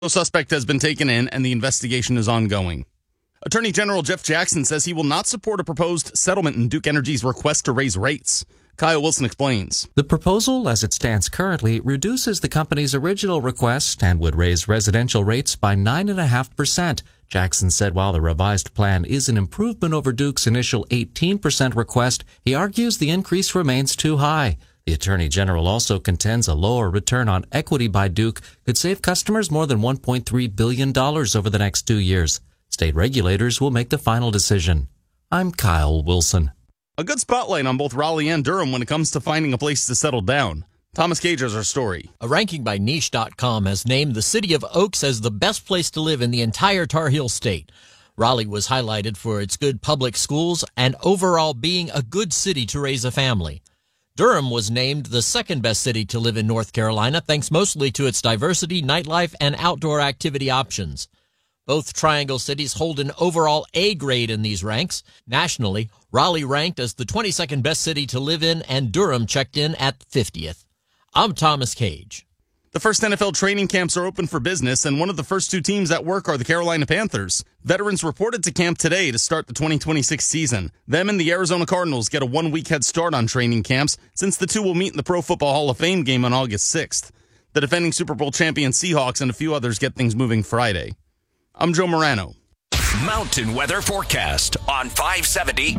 No suspect has been taken in, and the investigation is ongoing. Attorney General Jeff Jackson says he will not support a proposed settlement in Duke Energy's request to raise rates. Kyle Wilson explains. The proposal, as it stands currently, reduces the company's original request and would raise residential rates by 9.5%. Jackson said while the revised plan is an improvement over Duke's initial 18% request, he argues the increase remains too high. The Attorney General also contends a lower return on equity by Duke could save customers more than $1.3 billion over the next 2 years. State regulators will make the final decision. I'm Kyle Wilson. A good spotlight on both Raleigh and Durham when it comes to finding a place to settle down. Thomas Gage has our story. A ranking by Niche.com has named the city of Oaks as the best place to live in the entire Tar Heel state. Raleigh was highlighted for its good public schools and overall being a good city to raise a family. Durham was named the second best city to live in North Carolina, thanks mostly to its diversity, nightlife, and outdoor activity options. Both Triangle cities hold an overall A grade in these ranks. Nationally, Raleigh ranked as the 22nd best city to live in, and Durham checked in at 50th. I'm Thomas Cage. The first NFL training camps are open for business, and one of the first 2 teams at work are the Carolina Panthers. Veterans reported to camp today to start the 2026 season. Them and the Arizona Cardinals get a 1-week head start on training camps, since the two will meet in the Pro Football Hall of Fame game on August 6th. The defending Super Bowl champion Seahawks and a few others get things moving Friday. I'm Joe Morano. Mountain weather forecast on 570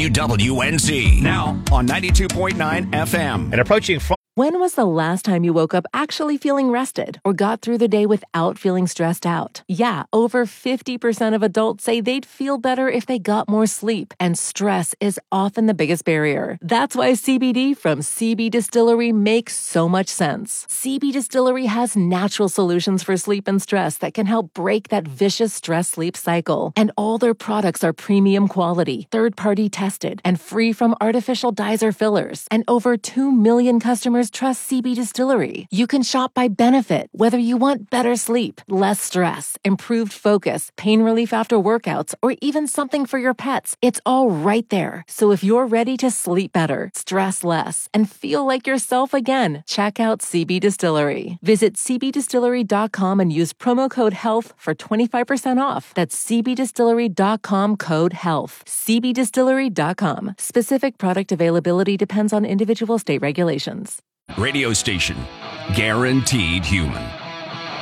WWNZ. Now on 92.9 FM. And approaching. When was the last time you woke up actually feeling rested or got through the day without feeling stressed out? Yeah, over 50% of adults say they'd feel better if they got more sleep, and stress is often the biggest barrier. That's why CBD from CB Distillery makes so much sense. CB Distillery has natural solutions for sleep and stress that can help break that vicious stress-sleep cycle. And all their products are premium quality, third-party tested, and free from artificial dyes or fillers. And over 2 million customers trust CB Distillery. You can shop by benefit, whether you want better sleep, less stress, improved focus, pain relief after workouts, or even something for your pets. It's all right there. So if you're ready to sleep better, stress less, and feel like yourself again, check out CB Distillery. Visit cbdistillery.com and use promo code HEALTH for 25% off. That's cbdistillery.com code HEALTH. cbdistillery.com. Specific product availability depends on individual state regulations. Radio station, guaranteed human.